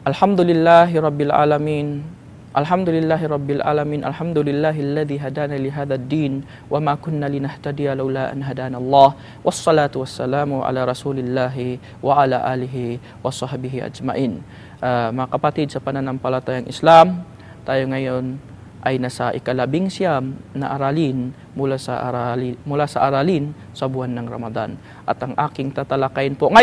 Alhamdulillahi Rabbil Alamin. Alhamdulillahi Rabbil Alamin. Alhamdulillahilladzi hadana li hadzal din wa ma kunna linahtadiya laula an hadana Allah. Wassalatu wassalamu ala Rasulillahi wa ala alihi washabbihi ajmain. Mga kapatid sa pananampalatayang Islam, tayo ngayon ay nasa ika-11 na aralin mula sa aralin sa buwan ng Ramadan. At ang aking tatalakayin po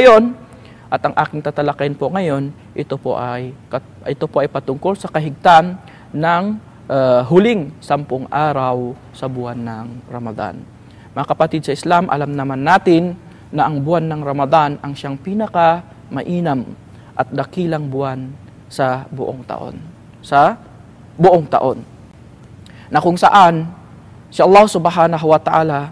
ngayon, ito po ay patungkol sa kahigtan ng huling 10 araw sa buwan ng Ramadan. Mga kapatid sa Islam, alam naman natin na ang buwan ng Ramadan ang siyang pinaka-mainam at dakilang buwan sa buong taon. Na kung saan si Allah Subhanahu wa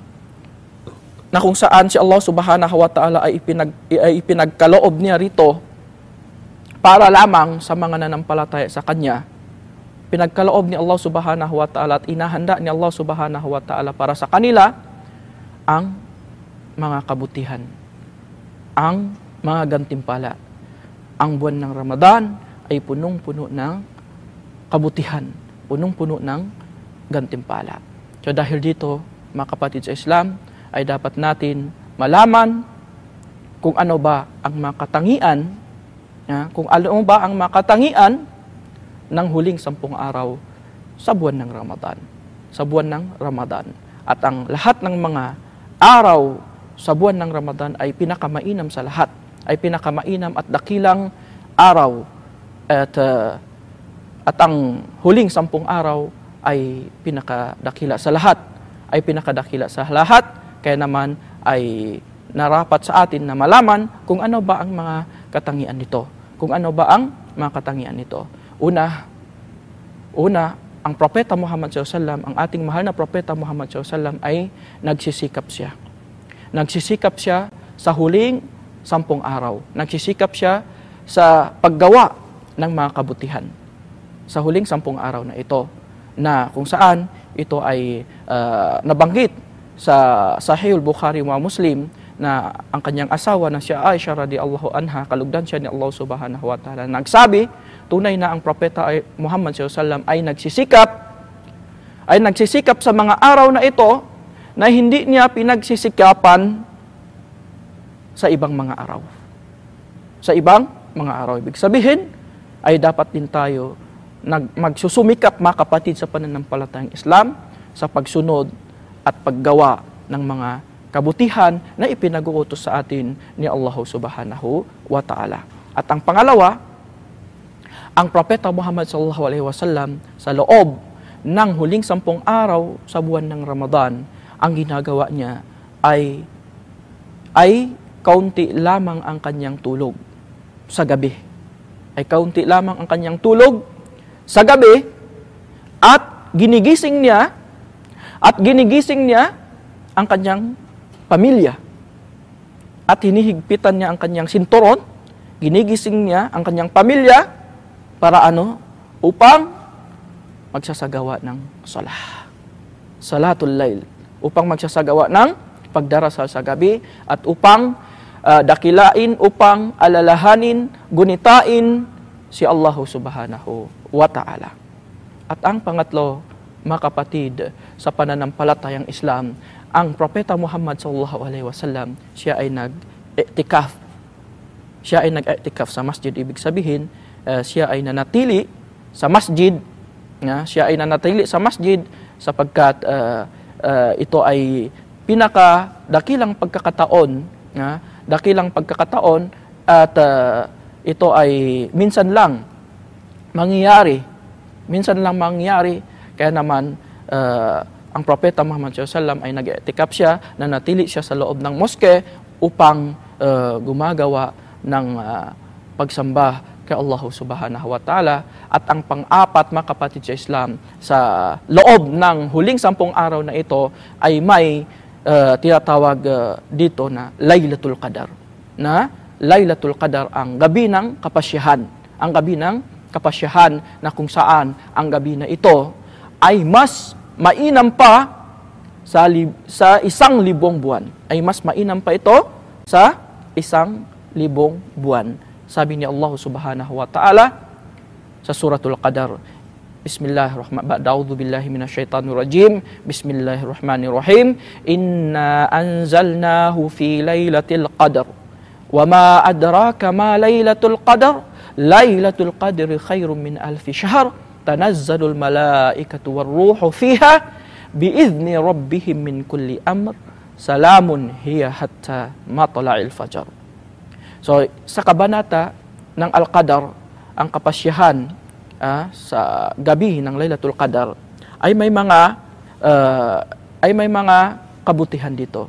Ta'ala ay ipinagkaloob niya rito para lamang sa mga nanampalataya sa Kanya. Pinagkaloob ni Allah Subhanahu wa Ta'ala at inahanda ni Allah Subhanahu wa Ta'ala para sa kanila ang mga kabutihan, ang mga gantimpala. Ang buwan ng Ramadan ay punong-puno ng kabutihan, punong-puno ng gantimpala. So dahil dito, mga kapatid sa Islam, ay dapat natin malaman kung ano ba ang makatangian, ng huling 10 araw sa buwan ng Ramadan. At ang lahat ng mga araw sa buwan ng Ramadan ay pinakamainam sa lahat, ay pinakamainam at dakilang araw, at ang huling 10 araw ay pinakadakila sa lahat, kaya naman ay narapat sa atin na malaman kung ano ba ang mga katangian nito. Una, ang Propeta Muhammad SAW, ang ating mahal na Propeta Muhammad SAW ay nagsisikap siya. Nagsisikap siya sa huling 10 araw. Nagsisikap siya sa paggawa ng mga kabutihan sa huling 10 araw na ito, na kung saan ito ay nabanggit sa Sahihul Bukhari wa Muslim na ang kanyang asawa na si Aisha radhiyallahu anha, kalugdan siya ni Allah Subhanahu wa Ta'ala, nagsabi, tunay na ang Propeta Muhammad SAW ay nagsisikap sa mga araw na ito na hindi niya pinagsisikapan sa ibang mga araw. Ibig sabihin, ay dapat din tayo magsusumikap, mga kapatid, sa pananampalatayang Islam sa pagsunod at paggawa ng mga kabutihan na ipinag-uutos sa atin ni Allah Subhanahu wa Ta'ala. At ang pangalawa, ang Propeta Muhammad sallallahu alaihi wasallam sa loob ng huling 10 araw sa buwan ng Ramadan, ang ginagawa niya ay kaunti lamang ang kanyang tulog sa gabi. At ginigising niya ang kanyang pamilya. At hinihigpitan niya ang kanyang sinturon, ginigising niya ang kanyang pamilya para upang magsasagawa ng salatul lail, upang magsasagawa ng pagdarasal sa gabi, at upang dakilain, upang alalahanin, gunitain si Allah Subhanahu wa Ta'ala. At ang pangatlo, mga kapatid, sa pananampalatayang Islam, ang Propeta Muhammad sallallahu alaihi wasallam, siya ay nag-i'tikaf sa masjid. Ibig sabihin, siya ay nanatili sa masjid, sapagkat ito ay pinakadakilang pagkakataon, at ito ay minsan lang mangyayari. Kaya naman ang Propeta Muhammad SAW ay nag-i'tikaf siya, nanatili siya sa loob ng moske upang gumagawa ng pagsamba kay Allah Subhanahu wa Ta'ala. At ang pang-apat, mga kapatid sa Islam, sa loob ng huling 10 araw na ito ay may tinatawag dito na Laylatul Qadar. Laylatul Qadar, ang gabi ng kapasyahan, na kung saan ang gabi na ito ay mas mainam pa sa 1,000 buwan. Ay mas mainam pa ito sa 1,000 buwan. Sabi ni Allah subhanahu wa ta'ala sa suratul Qadar, Bismillahirrahmanirrahim. A'udzu billahi minasyaitonir rajim. Bismillahirrahmanirrahim. Inna anzalnahu fi lailatul qadar. Wa ma adraka ma lailatul qadar? Lailatul qadri khairum min alfi syahr. Tanazzalul malaikatu war-ruhu fiha biizni rabbihim min kulli amr. Salamun hiya hatta matla'il fajar. So, sa kabanata ng Al-Qadar, ang kapasyahan sa gabi ng Lailatul Qadar ay may mga kabutihan dito.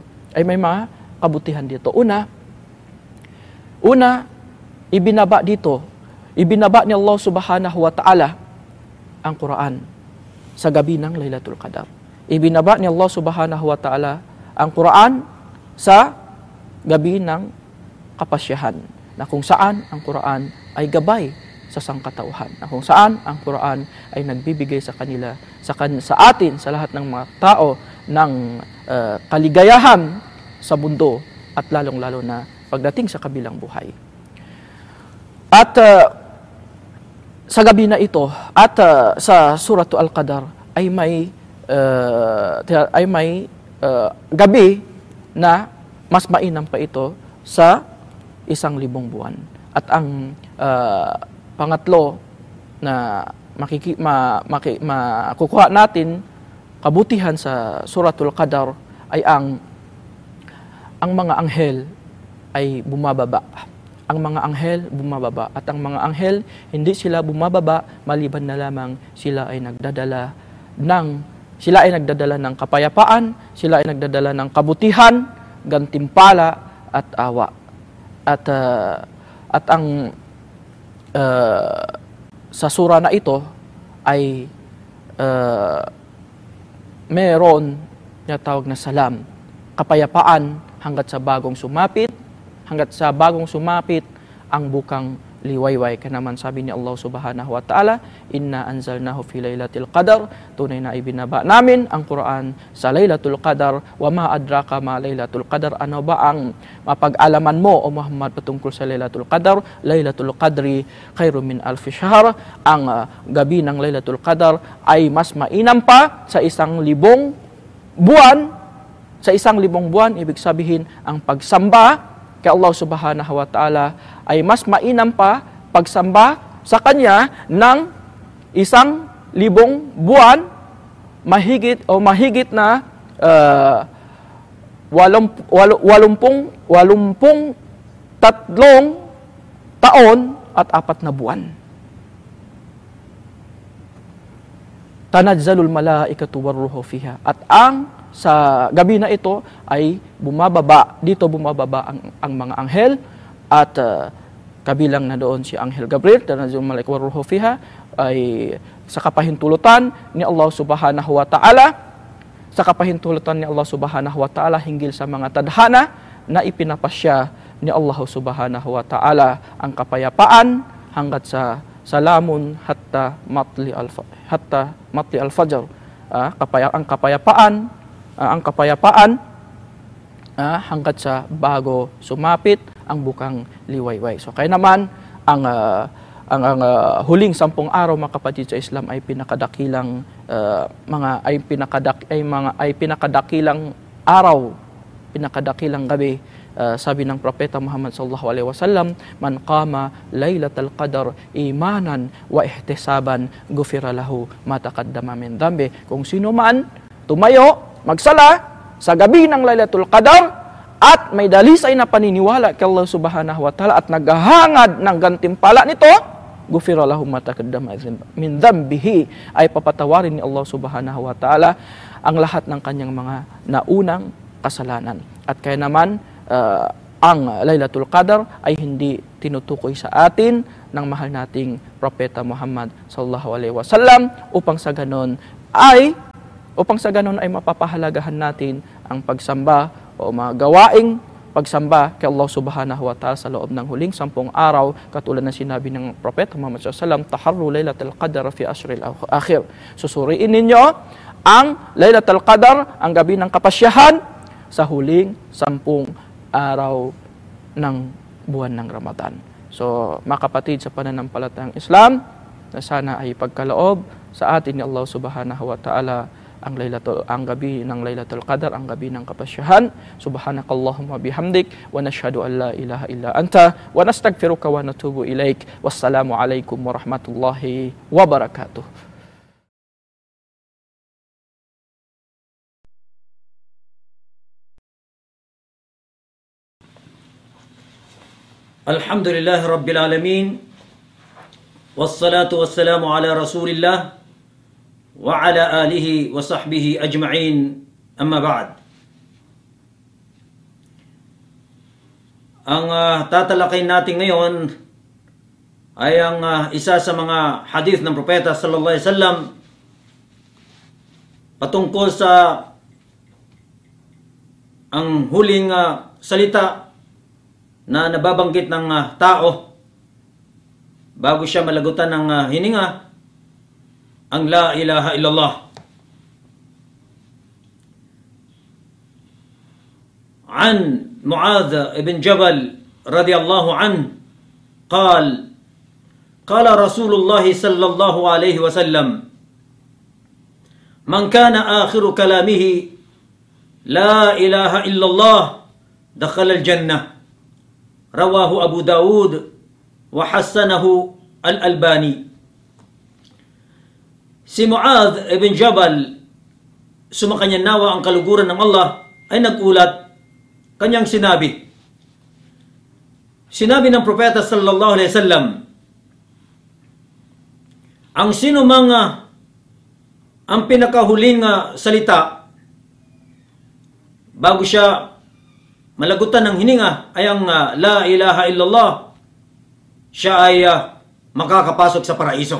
Una, ibinaba ni Allah subhanahu wa ta'ala ang Quran sa gabi ng Lailatul Qadar. Ibinaba ni Allah subhanahu wa ta'ala ang Quran sa gabi ng kapasyahan, na kung saan ang Quran ay gabay sa sangkatauhan, na kung saan ang Quran ay nagbibigay sa kanila, sa atin, sa lahat ng mga tao ng kaligayahan sa mundo at lalong-lalo na pagdating sa kabilang buhay. At sa gabi na ito at sa Suratul Al-Qadar ay may gabi na mas mainam pa ito sa 1,000 buwan. At ang pangatlo na makukuha natin kabutihan sa Suratul Qadar ay ang mga anghel ay bumababa. Ang mga anghel bumababa, at ang mga anghel hindi sila bumababa maliban na lamang sila ay nagdadala ng kapayapaan, sila ay nagdadala ng kabutihan, gantimpala at awa. At ang sa sura na ito ay meron na tawag na salam, kapayapaan hanggat sa bagong sumapit ang bukang liwayway. Kaya naman sabi ni Allah subhanahu wa ta'ala, Inna anzalnahu fi lailatul qadar, tunay na ibinaba namin ang Quran sa Lailatul Qadar. Wa ma adraka ma Lailatul Qadar, ano ba ang mapag-alaman mo o Muhammad patungkol sa Lailatul Qadar? Lailatul Qadri khairum min alfi syahr, ang gabi ng Lailatul Qadar ay mas mainam pa sa 1,000 buwan. Sa 1,000 buwan, ibig sabihin ang pagsamba kay Allah subhanahu wa ta'ala ay mas mainam pa pagsamba sa Kanya ng 1,000 buwan, mahigit na 83 taon at 4 na buwan. Tanazzalul malaikatu war-ruhu fiha. At sa gabi na ito ay bumababa ang mga anghel, at kabilang na doon si Anghel Gabriel, tanazzalul malaikatu war-ruhu fiha, ay sa kapahintulutan ni Allah subhanahu wa ta'ala, hinggil sa mga tadhana na ipinapasya ni Allah subhanahu wa ta'ala ang kapayapaan hanggat sa salamun hatta matli al-fajr. Ang kapayapaan hanggat sa bago sumapit ang bukang liwayway. So kaya naman ang huling 10 araw, mga kapatid sa Islam, ay pinakadakilang pinakadakilang araw, pinakadakilang gabi. Sabi ng Propeta Muhammad sallallahu alaihi wasallam, man qama lailatal qadar imanan wa ihtisaban ghufira lahu ma taqaddama min dhanbi. Kung sino man tumayo, magsala sa gabi ng Lailatul Qadar at may dalisay na paniniwala kay Allah subhanahu wa ta'ala at naghahangad ng gantimpala nito, ghufira lahu ma taqaddama min dhanbihi, ay papatawarin ni Allah subhanahu wa ta'ala ang lahat ng kanyang mga naunang kasalanan. At kaya naman ang Lailatul Qadar ay hindi tinutukoy sa atin ng mahal nating Propeta Muhammad sallallahu alaihi wasallam upang sa ganon ay mapapahalagahan natin ang pagsamba o mga gawaing pagsamba kay Allah subhanahu wa ta'ala sa loob ng huling 10 araw, katulad ng sinabi ng Propeta Muhammad sallallahu alaihi wasallam, taharru Lailatul Qadar fi ashril akhir. Susuriin ninyo ang Lailatul Qadar, ang gabi ng kapasyahan, sa huling 10 araw ng buwan ng Ramadan. So, mga kapatid sa pananampalatayang Islam, na sana ay pagkaloob sa atin ni Allah subhanahu wa ta'ala ang gabi ng Laylatul Qadar, ang gabi ng kapasyahan. Subhanakallahumma bihamdik wa nashhadu an la ilaha illa anta wa nastaghfiruka wa natubu ilaik. Wassalamu alaikum warahmatullahi wabarakatuh. Alhamdulillah Rabbil Alamin. Wassalatu wassalamu ala Rasulillah wa ala alihi wa sahbihi ajma'in. Amma ba'd. Ang tatalakayin natin ngayon ay ang isa sa mga hadith ng Propeta sallallahu alaihi wasallam patungkol sa ang huling salita na nababanggit ng tao bago siya malagutan ng hininga, ang la ilaha illallah. An Mu'adh ibn Jabal radiyallahu an قال رسول الله صلى الله عليه وسلم من كان آخر كلامه لا إله إلا الله دخل الجنة رواه أبو داود وحسنه الألباني. Si Mu'adh ibn Jabal, sumakanya nawa ang kaluguran ng Allah, ay nagulat. Kanyang sinabi ng Propeta sallallahu alaihi wasallam, ang sino mga ang pinakahuling salita bago siya malagutan ng hininga ay ang la ilaha illallah, siya ay makakapasok sa paraiso.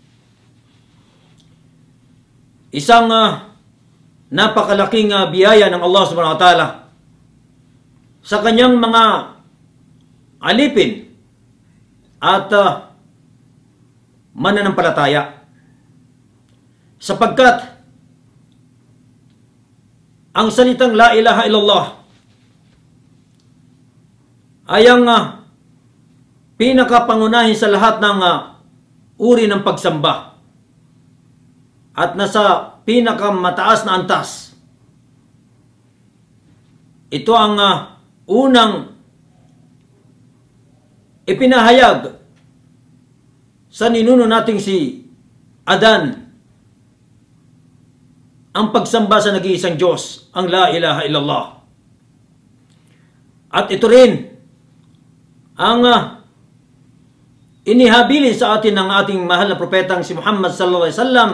Isang napakalaking biyaya ng Allah subhanahu wa ta'ala sa kanyang mga alipin at mananampalataya, sapagkat ang salitang la ilaha illallah ay ang pinakapangunahin sa lahat ng uri ng pagsamba at nasa pinakamataas na antas. Ito ang unang ipinahayag sa ninuno nating si Adan, ang pagsamba sa nag-iisang Diyos, ang la ilaha illallah. At ito rin ang inihabilin sa atin ng ating mahal na propetang si Muhammad sallallahu alaihi wasallam,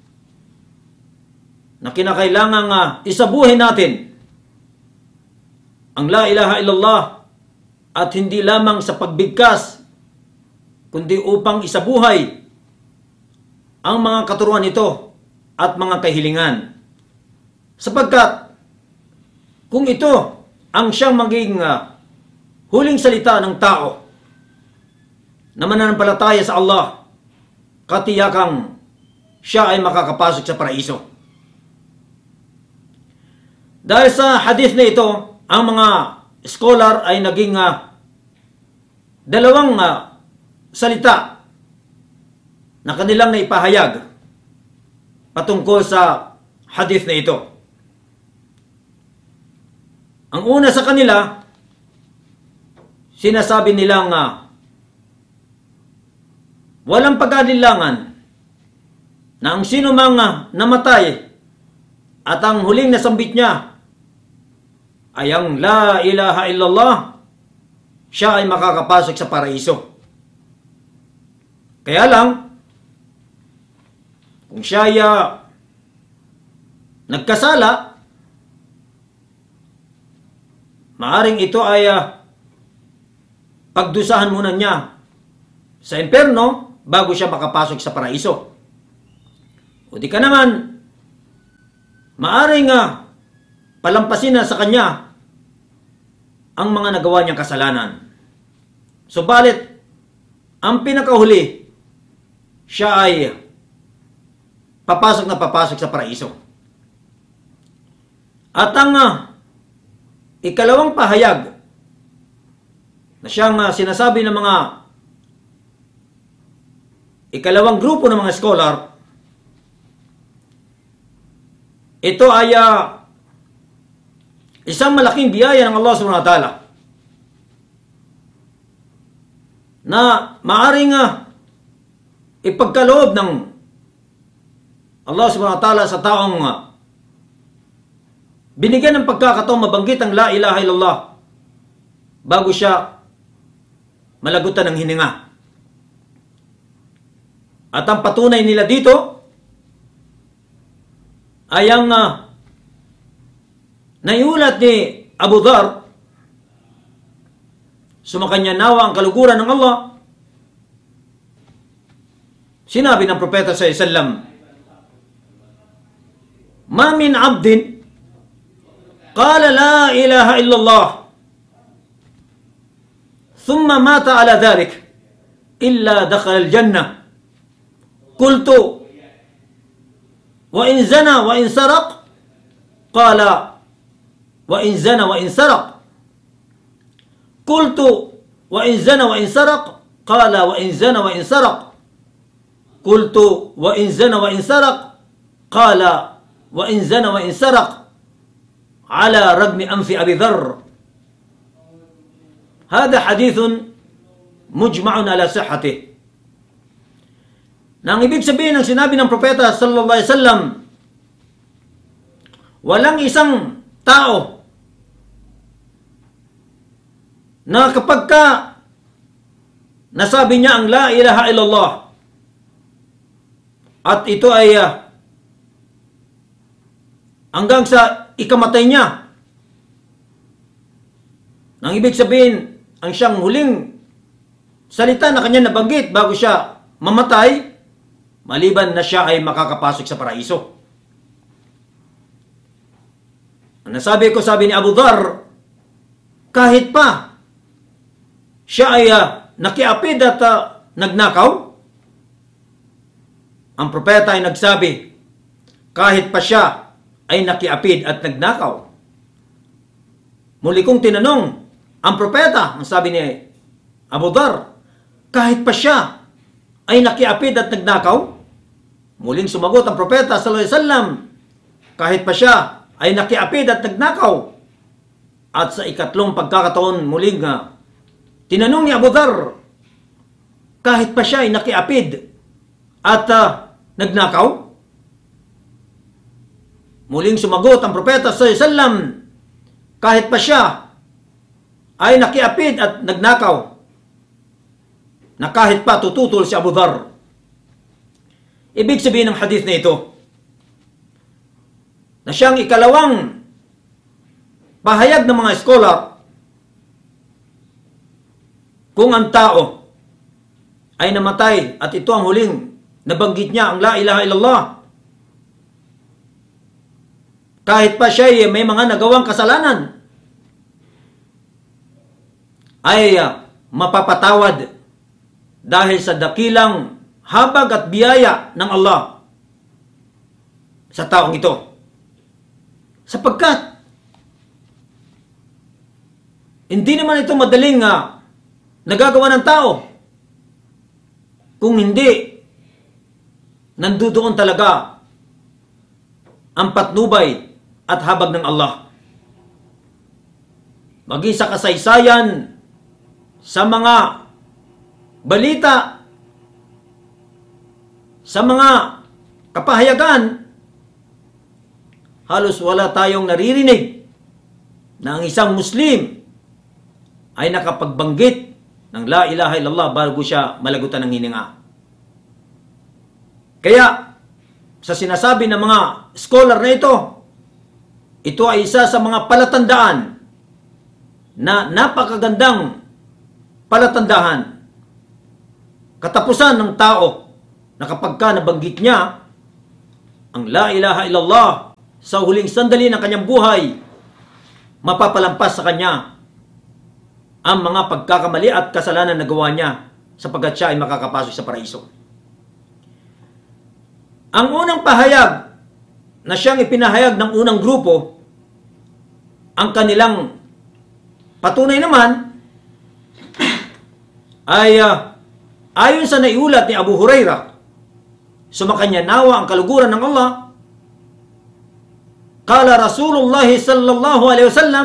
na kinakailangang isabuhin natin ang la ilaha illallah, at hindi lamang sa pagbigkas, kundi upang isabuhay ang mga katuruan nito at mga kahilingan. Sapagkat kung ito ang siyang maging huling salita ng tao na mananampalataya sa Allah, katiyakang siya ay makakapasok sa paraiso. Dahil sa hadith na ito, ang mga scholar ay naging dalawang salita na kanilang naipahayag patungkol sa hadith na ito. Ang una sa kanila, sinasabi nilang walang pag-alinlangan na ang sino mang namatay at ang huling nasambit niya ay ang la ilaha illallah, siya ay makakapasok sa paraiso. Kaya lang, kung siya ay nagkasala, maaring ito ay pagdusahan muna niya sa impyerno bago siya makapasok sa paraiso. O di ka naman, maaring palampasin na sa kanya ang mga nagawa niyang kasalanan. Subalit, ang pinakahuli, siya ay papasok sa paraiso. At ang ikalawang pahayag na siyang sinasabi ng mga ikalawang grupo ng mga scholar, ito ay isang malaking biyaya ng Allah subhanahu wa ta'ala na maaring ipagkaloob ng Allah subhanahu wa ta'ala sa taong binigyan ng pagkakataong mabanggit ang la ilaha illallah bago siya malagutan ng hininga. At ang patunay nila dito ay ang naiulat ni Abu Dhar, sumakanya nawa ang kaluguran ng Allah. Sinabi ng propeta sallallahu alaihi wasallam, "Ma min 'abdin qala la ilaha illallah thumma mata ala dhalik illa dakhala al-jannah. Qultu wa in zana wa in saraq qala wa in zana wa in saraq. Qultu wa in zana wa in saraq qala wa in zana wa in saraq. Qultu wa in zana wa in saraq qala wa in zana wa in saraq ala ragmi anfi Abi Dharr." Hada hadithun mujma'un ala sihhatih. Nang ibig sabihin ng sinabi ng propeta sallallahu alaihi wasallam, walang isang tao na kapag nasabi niya ang la ilaha illallah at ito ay hanggang sa ikamatay niya, nang ibig sabihin ang siyang huling salita na kanya nabanggit bago siya mamatay, maliban na siya ay makakapasok sa paraiso. Ang nasabi ko, sabi ni Abu Dhar, kahit pa siya ay nakiapid at nagnakaw, ang propeta ay nagsabi, kahit pa siya ay nakiapid at nagnakaw. Muli kong tinanong ang propeta, ang sabi ni Abu Dhar, kahit pa siya ay nakiapid at nagnakaw? Muling sumagot ang propeta sallallahu alaihi wasallam, kahit pa siya ay nakiapid at nagnakaw. At sa ikatlong pagkakataon, muling tinanong ni Abu Dhar, kahit pa siya ay nakiapid at nagnakaw? Muling sumagot ang propeta sallallahu alaihi wasallam, kahit pa siya ay nakiapid at nagnakaw, na kahit pa tututol si Abu Dhar. Ibig sabihin ng hadith na ito, na siyang ikalawang pahayag ng mga scholar, kung ang tao ay namatay at ito ang huling nabanggit niya ang la ilaha illallah, kahit pa siya ay may mga nagawang kasalanan, ay mapapatawad dahil sa dakilang habag at biyaya ng Allah sa taong ito. Sapagkat hindi naman ito madaling nagagawa ng tao kung hindi nandudoon talaga ang patnubay at habag ng Allah. Maging sa kasaysayan, sa mga balita, sa mga kapahayagan, halos wala tayong naririnig na ang isang Muslim ay nakapagbanggit ng la ilaha illallah bago siya malagutan ng hininga. Kaya, sa sinasabi ng mga scholar na ito ay isa sa mga palatandaan na napakagandang palatandaan, katapusan ng tao na kapag nabanggit niya ang la ilaha illallah sa huling sandali ng kanyang buhay, mapapalampas sa kanya ang mga pagkakamali at kasalanan na gawa niya sapagkat siya ay makakapasok sa paraiso. Ang unang pahayag na siyang ipinahayag ng unang grupo, ang kanilang patunay naman ay Ayon sa naiulat ni Abu Hurairah, sumakanya nawa ang kaluguran ng Allah, Qala Rasulullah sallallahu alaihi wasallam,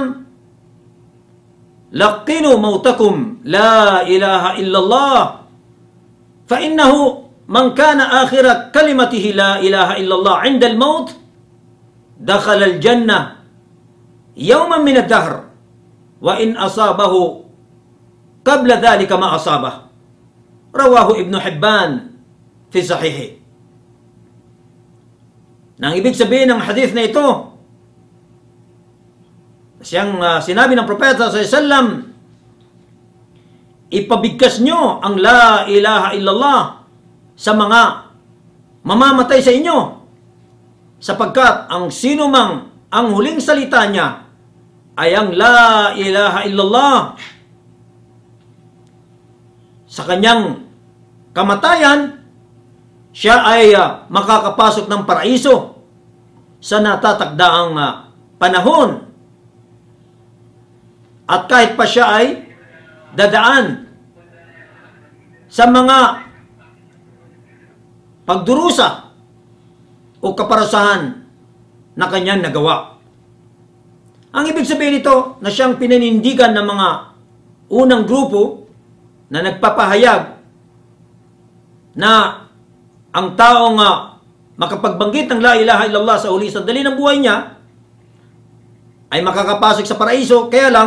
laqinu mautakum la ilaha illallah, fa innahu man kana akhira kalimatihi la ilaha illallah 'inda al-maut dakhala al-jannah yawman min ad-dahr wa in asabahu qabla dhalika ma asabah. Rawahu Ibn Hibban fi sahihi. Nang ibig sabihin ng hadith na ito, siyang sinabi ng propeta sallallahu alaihi wasallam, ipabigkas nyo ang la ilaha illallah sa mga mamamatay sa inyo, sapagkat ang sino mang ang huling salita niya ay ang la ilaha illallah, sa kanyang kamatayan, siya ay makakapasok ng paraiso sa natatakdaang panahon. At kahit pa siya ay dadaan sa mga pagdurusa o kaparasahan na kanyang nagawa. Ang ibig sabihin nito na siyang pinanindigan ng mga unang grupo na nagpapahayag na ang taong makapagbanggit ng la ilaha illallah sa huli sandali ng buhay niya ay makakapasok sa paraiso, kaya lang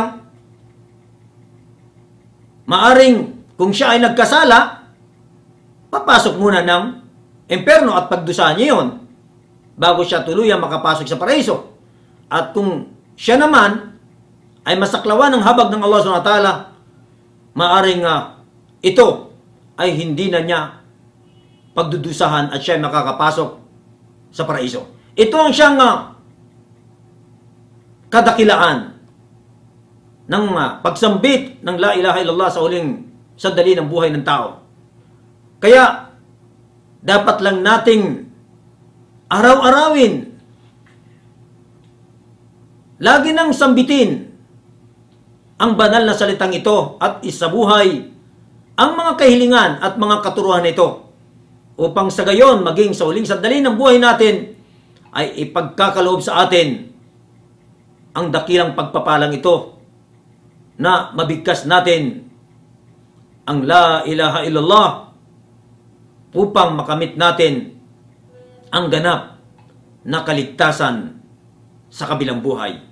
maaring kung siya ay nagkasala, papasok muna ng impyerno at pagdusahan niya yun bago siya tuluyang makapasok sa paraiso. At kung siya naman ay masaklawan ng habag ng Allah SWT, maaring ito ay hindi na niya pagdudusahan at siya ay makakapasok sa paraiso. Ito ang siyang kadakilaan ng pagsambit ng la ilaha illallah sa huling sandali ng buhay ng tao. Kaya, dapat lang nating araw-arawin, lagi nang sambitin ang banal na salitang ito at isabuhay ang mga kahilingan at mga katuruan nito, upang sa gayon maging sa huling sandali ng buhay natin ay ipagkakaloob sa atin ang dakilang pagpapalang ito na mabigkas natin ang la ilaha illallah upang makamit natin ang ganap na kaligtasan sa kabilang buhay.